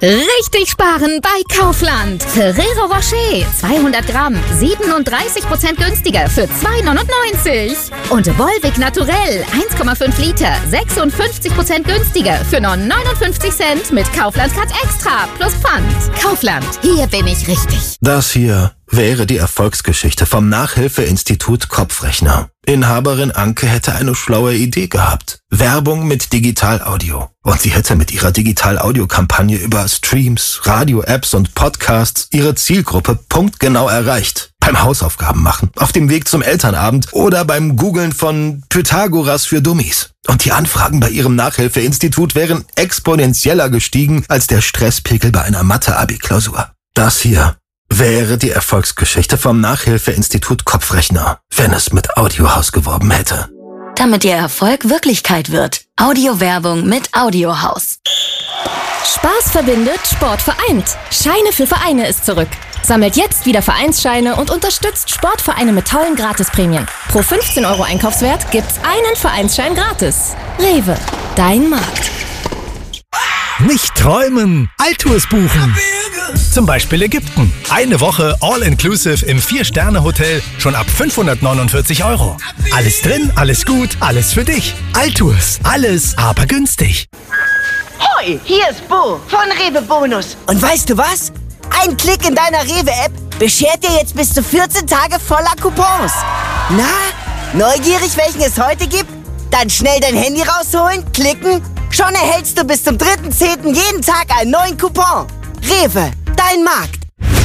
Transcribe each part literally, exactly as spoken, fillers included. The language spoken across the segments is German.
Richtig sparen bei Kaufland. Ferrero Rocher zweihundert Gramm, siebenunddreißig Prozent günstiger für zwei neunundneunzig. Und Volvic Naturell eins Komma fünf Liter, sechsundfünfzig Prozent günstiger für nur neunundfünfzig Cent mit Kaufland Card Extra plus Pfand. Kaufland, hier bin ich richtig. Das hier wäre die Erfolgsgeschichte vom Nachhilfeinstitut Kopfrechner. Inhaberin Anke hätte eine schlaue Idee gehabt. Werbung mit Digital-Audio. Und sie hätte mit ihrer Digital-Audio-Kampagne über Streams, Radio-Apps und Podcasts ihre Zielgruppe punktgenau erreicht. Beim Hausaufgaben machen, auf dem Weg zum Elternabend oder beim Googlen von Pythagoras für Dummies. Und die Anfragen bei ihrem Nachhilfeinstitut wären exponentieller gestiegen als der Stresspegel bei einer Mathe-Abi-Klausur. Das hier wäre die Erfolgsgeschichte vom Nachhilfeinstitut Kopfrechner, wenn es mit Audiohaus geworben hätte. Damit Ihr Erfolg Wirklichkeit wird. Audiowerbung mit Audiohaus. Spaß verbindet, Sport vereint. Scheine für Vereine ist zurück. Sammelt jetzt wieder Vereinsscheine und unterstützt Sportvereine mit tollen Gratisprämien. Pro fünfzehn Euro Einkaufswert gibt's einen Vereinsschein gratis. Rewe, dein Markt. Nicht träumen, Altours buchen. Zum Beispiel Ägypten. Eine Woche All-Inclusive im vier-Sterne-Hotel schon ab fünfhundertneunundvierzig Euro. Alles drin, alles gut, alles für dich. Altours, alles aber günstig. Hoi, hier ist Bo von Rewe Bonus. Und weißt du was? Ein Klick in deiner Rewe-App beschert dir jetzt bis zu vierzehn Tage voller Coupons. Na, neugierig, welchen es heute gibt? Dann schnell dein Handy rausholen, klicken. Schon erhältst du bis zum dritten zehnten jeden Tag einen neuen Coupon. Rewe, dein Markt.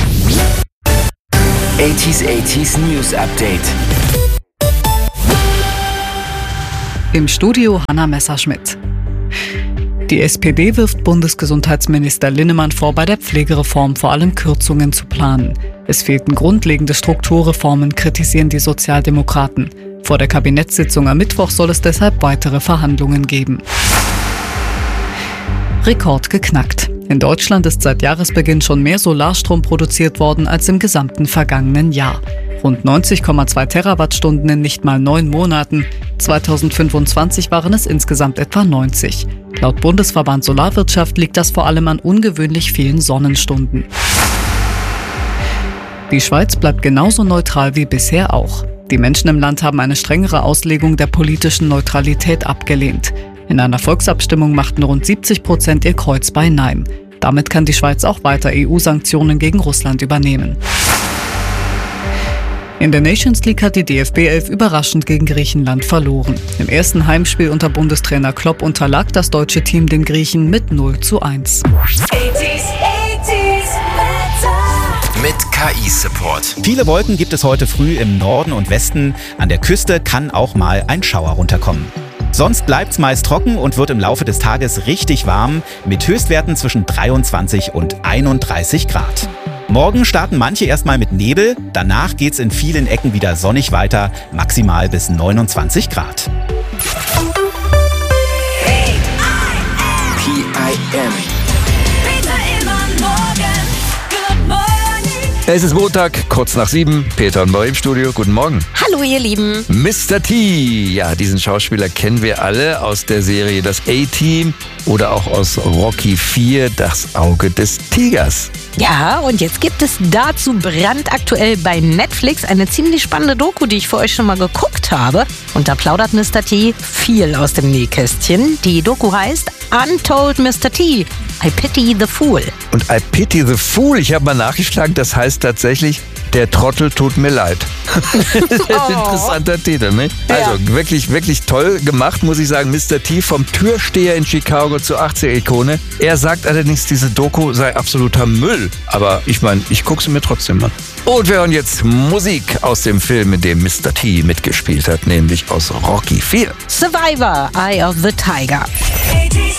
achtziger achtziger News Update. Im Studio Hanna Messerschmidt. Die S P D wirft Bundesgesundheitsminister Linnemann vor, bei der Pflegereform vor allem Kürzungen zu planen. Es fehlten grundlegende Strukturreformen, kritisieren die Sozialdemokraten. Vor der Kabinettssitzung am Mittwoch soll es deshalb weitere Verhandlungen geben. Rekord geknackt. In Deutschland ist seit Jahresbeginn schon mehr Solarstrom produziert worden als im gesamten vergangenen Jahr. Rund neunzig Komma zwei Terawattstunden in nicht mal neun Monaten. zweitausendfünfundzwanzig waren es insgesamt etwa neunzig. Laut Bundesverband Solarwirtschaft liegt das vor allem an ungewöhnlich vielen Sonnenstunden. Die Schweiz bleibt genauso neutral wie bisher auch. Die Menschen im Land haben eine strengere Auslegung der politischen Neutralität abgelehnt. In einer Volksabstimmung machten rund siebzig Prozent ihr Kreuz bei Nein. Damit kann die Schweiz auch weiter E U-Sanktionen gegen Russland übernehmen. In der Nations League hat die D F B elf überraschend gegen Griechenland verloren. Im ersten Heimspiel unter Bundestrainer Klopp unterlag das deutsche Team den Griechen mit null zu eins. Mit K I-Support. Viele Wolken gibt es heute früh im Norden und Westen. An der Küste kann auch mal ein Schauer runterkommen. Sonst bleibt's meist trocken und wird im Laufe des Tages richtig warm, mit Höchstwerten zwischen dreiundzwanzig und einunddreißig Grad. Morgen starten manche erstmal mit Nebel, danach geht's in vielen Ecken wieder sonnig weiter, maximal bis neunundzwanzig Grad. P I M. Es ist Montag, kurz nach sieben. Peter und Boy im Studio. Guten Morgen. Hallo ihr Lieben. Mister T. Ja, diesen Schauspieler kennen wir alle aus der Serie Das A-Team oder auch aus Rocky vier, Das Auge des Tigers. Ja, und jetzt gibt es dazu brandaktuell bei Netflix eine ziemlich spannende Doku, die ich für euch schon mal geguckt habe. Und da plaudert Mister T viel aus dem Nähkästchen. Die Doku heißt Untold Mister T. I Pity the Fool. Und I Pity the Fool, ich habe mal nachgeschlagen, das heißt tatsächlich, der Trottel tut mir leid. Das ist ein Oh. interessanter Titel, ne? Ja. Also wirklich, wirklich toll gemacht, muss ich sagen. Mister T vom Türsteher in Chicago zur achtziger-Ikone. Er sagt allerdings, diese Doku sei absoluter Müll. Aber ich meine, ich gucke sie mir trotzdem an. Und wir hören jetzt Musik aus dem Film, in dem Mister T mitgespielt hat, nämlich aus Rocky vier. Survivor, Eye of the Tiger.